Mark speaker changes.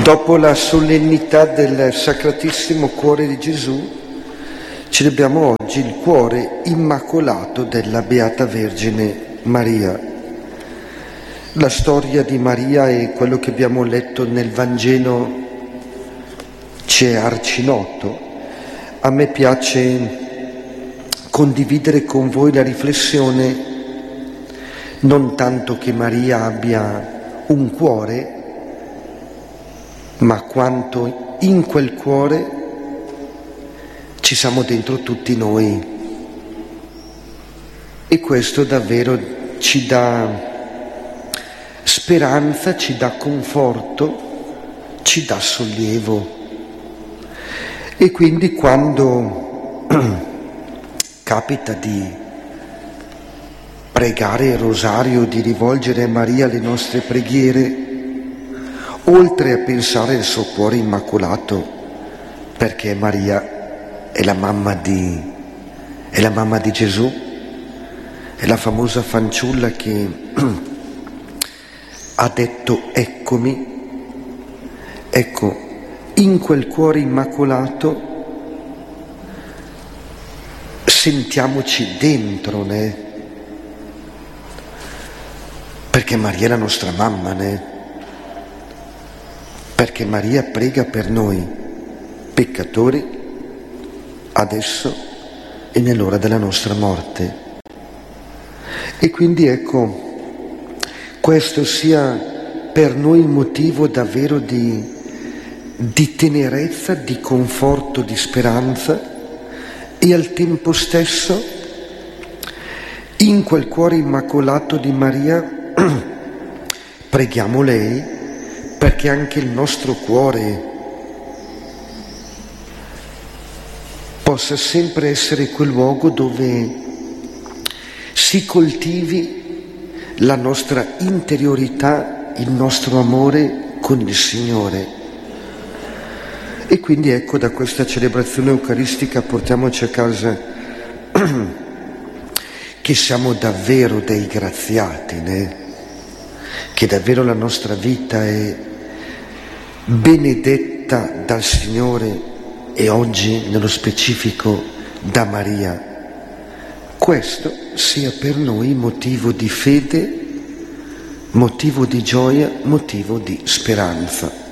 Speaker 1: Dopo la solennità del Sacratissimo Cuore di Gesù, celebriamo oggi il cuore immacolato della Beata Vergine Maria. La storia di Maria e quello che abbiamo letto nel Vangelo ci è arcinoto. A me piace condividere con voi la riflessione non tanto che Maria abbia un cuore, ma quanto in quel cuore ci siamo dentro tutti noi. E questo davvero ci dà speranza, ci dà conforto, ci dà sollievo. E quindi quando capita di pregare il rosario, di rivolgere a Maria le nostre preghiere, oltre a pensare al suo cuore immacolato, perché Maria è la mamma di Gesù, è la famosa fanciulla che ha detto eccomi. Ecco, in quel cuore immacolato sentiamoci dentro, perché Maria è la nostra mamma, perché Maria prega per noi peccatori adesso e nell'ora della nostra morte. E quindi ecco, questo sia per noi il motivo davvero di tenerezza, di conforto, di speranza, e al tempo stesso in quel cuore immacolato di Maria preghiamo lei perché anche il nostro cuore possa sempre essere quel luogo dove si coltivi la nostra interiorità, il nostro amore con il Signore. E quindi ecco, da questa celebrazione eucaristica portiamoci a casa che siamo davvero dei graziati, che davvero la nostra vita è benedetta dal Signore e oggi nello specifico da Maria. Questo sia per noi motivo di fede, motivo di gioia, motivo di speranza.